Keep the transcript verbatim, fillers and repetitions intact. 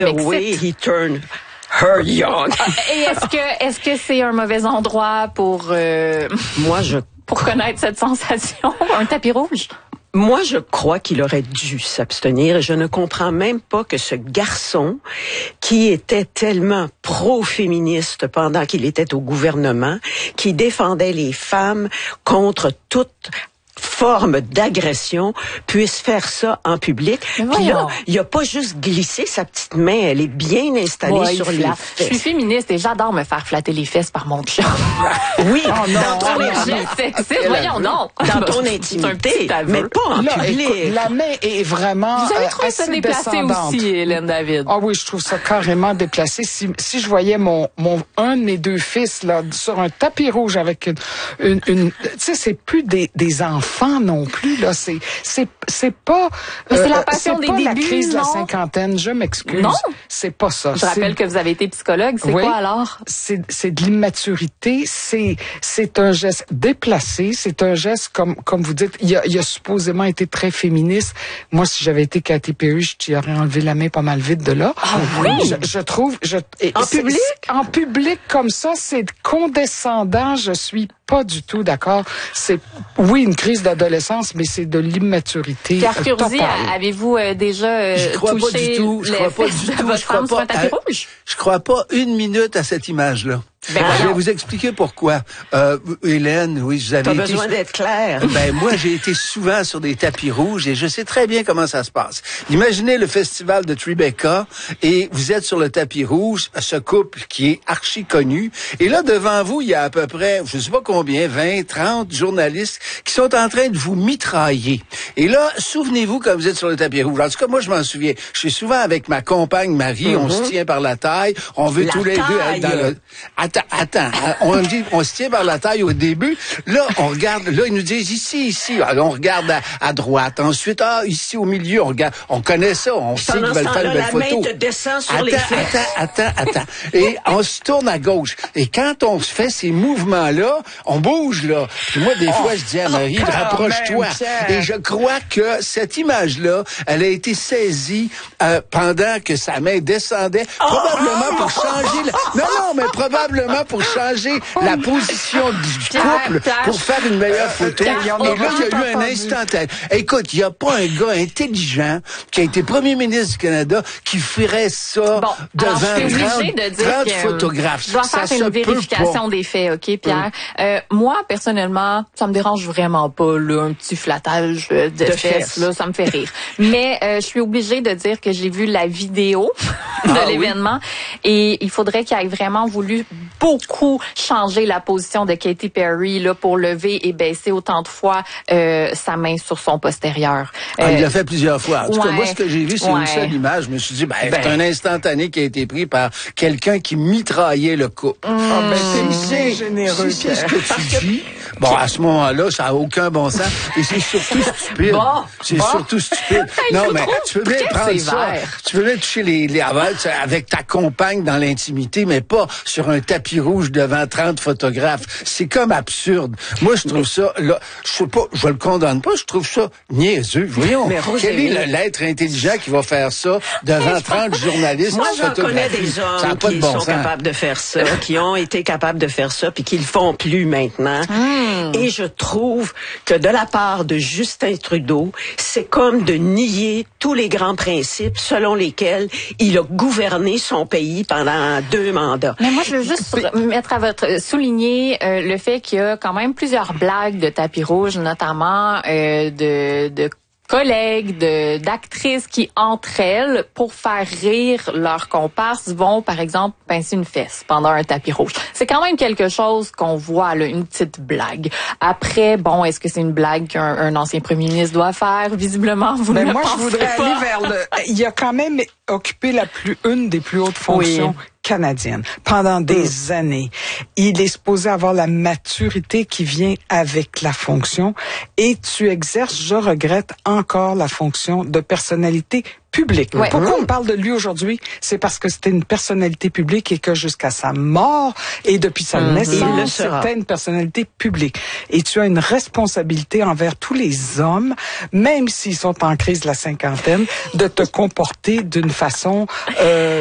The way he turned her young. Et est-ce que est-ce que c'est un mauvais endroit pour euh, Moi, je pour connaître cette sensation, un tapis rouge? Moi, je crois qu'il aurait dû s'abstenir et je ne comprends même pas que ce garçon, qui était tellement pro-féministe pendant qu'il était au gouvernement, qui défendait les femmes contre toute forme d'agression, puisse faire ça en public. Puis là, il a pas juste glissé sa petite main, elle est bien installée ouais, sur les fesses. Je suis féministe et j'adore me faire flatter les fesses par mon chum. Oui, oh non, dans ton intimité. Voyons, non. Dans ton intimité, mais pas en là, public. Écoute, la main est vraiment Vous avez trouvé assez ça déplacé descendante. aussi, Hélène David? Ah oui, je trouve ça carrément déplacé. Si, si je voyais mon, mon, un de mes deux fils, là, sur un tapis rouge avec une, une, une tu sais, c'est plus des, des enfants non plus, là. C'est, c'est, c'est pas, mais c'est euh, la passion c'est des pas débuts, la crise non? de la cinquantaine, je m'excuse. Non. C'est pas ça. Je rappelle que vous avez été psychologue. C'est oui, quoi alors? C'est, c'est de l'immaturité. C'est, c'est un geste déplacé. C'est un geste, comme, comme vous dites, il a, il a supposément été très féministe. Moi, si j'avais été Katy Perry, je t'y aurais enlevé la main pas mal vite de là. Ah oui. Je, je trouve, je, et, en public? En public comme ça, c'est condescendant. Je suis pas du tout d'accord. C'est, oui, une crise d'adolescence, mais c'est de l'immaturité. Pierre Curzi, avez-vous euh, déjà euh, je crois touché pas du tout. Je crois pas du tout. votre Je crois femme sur un pas. tapis À, rouge? je crois pas une minute à cette image-là. Ben je vais vous expliquer pourquoi. Euh, Hélène, oui, vous avez T'as été... besoin d'être clair. Ben, moi, j'ai été souvent sur des tapis rouges et je sais très bien comment ça se passe. Imaginez le festival de Tribeca et vous êtes sur le tapis rouge, ce couple qui est archi connu. Et là, devant vous, il y a à peu près, je sais pas combien, vingt, trente journalistes qui sont en train de vous mitrailler. Et là, souvenez-vous quand vous êtes sur le tapis rouge. En tout cas, moi, je m'en souviens. Je suis souvent avec ma compagne Marie, mm-hmm. on se tient par la taille, on veut la tous les taille. deux être dans le... Attends, attends, on dit, on se tient par la taille au début. Là, on regarde, là, ils nous disent ici, ici. Alors, on regarde à, à droite. Ensuite, ah, ici au milieu, on regarde, on connaît ça, on sait qu'ils veulent faire une belle photo. La main te descend sur attends, les fesses. attends, attends, attends. Et on se tourne à gauche. Et quand on se fait ces mouvements-là, on bouge, là. Puis moi, des fois, je dis à Marie, oh, rapproche-toi. Et je crois que cette image-là, elle a été saisie euh, pendant que sa main descendait, oh, probablement oh, pour changer la... Non, non, mais probablement pour changer la position du couple pour faire une meilleure photo. Et là, il y a eu un instantané. Écoute, il n'y a pas un gars intelligent qui a été premier ministre du Canada qui ferait ça bon, devant trente, de dire trente photographes. Je dois faire ça une vérification des faits, OK, Pierre? Mm. Euh, moi, personnellement, ça me dérange vraiment pas, là, un petit flattage de, de fesses, fesses, là, ça me fait rire. Mais euh, je suis obligée de dire que j'ai vu la vidéo de ah, l'événement oui. et il faudrait qu'il ait vraiment voulu beaucoup changer la position de Katy Perry là pour lever et baisser autant de fois euh, sa main sur son postérieur. Ah, euh, il l'a fait plusieurs fois. En tout ouais, cas, moi, ce que j'ai vu, c'est ouais. une seule image. Je me suis dit, ben, ben, c'est un instantané qui a été pris par quelqu'un qui mitraillait le couple. Mmh, ah, ben, c'est généreux. C'est ce que tu dis. Bon, à ce moment-là, ça n'a aucun bon sens. Et c'est surtout stupide. Bon, c'est bon. surtout stupide. Non, mais tu peux bien prendre ça. Tu peux bien toucher les, les avec ta compagne dans l'intimité, mais pas sur un tapis rouge devant trente photographes. C'est comme absurde. Moi, je trouve ça, là, je sais pas, je le condamne pas, je trouve ça niaiseux. Voyons. Mais quel est le, l'être intelligent qui va faire ça devant trente journalistes? Moi, j'en connais des hommes qui bon sont sens. capables de faire ça, qui ont été capables de faire ça, puis qui le font plus maintenant. Mmh. Et je trouve que de la part de Justin Trudeau, c'est comme de nier tous les grands principes selon lesquels il a gouverné son pays pendant deux mandats. Mais moi, je veux juste mettre à votre souligner euh, le fait qu'il y a quand même plusieurs blagues de tapis rouge, notamment euh, de, de collègues, de, d'actrices qui, entre elles, pour faire rire leurs comparses, vont, par exemple, pincer une fesse pendant un tapis rouge. C'est quand même quelque chose qu'on voit, là, une petite blague. Après, bon, est-ce que c'est une blague qu'un un ancien premier ministre doit faire? Visiblement, vous Mais ne moi, pensez je voudrais pas. aller vers le... Il a quand même occupé la plus, une des plus hautes fonctions oui. canadiennes pendant des mmh. années. Il est supposé avoir la maturité qui vient avec la fonction et tu exerces, je regrette, encore la fonction de personnalité public. Ouais. Pourquoi Mmh. on parle de lui aujourd'hui? C'est parce que c'était une personnalité publique et que jusqu'à sa mort et depuis sa Mmh. Il le naissance, sera. c'était une personnalité publique. Et tu as une responsabilité envers tous les hommes, même s'ils sont en crise de la cinquantaine, de te comporter d'une façon euh,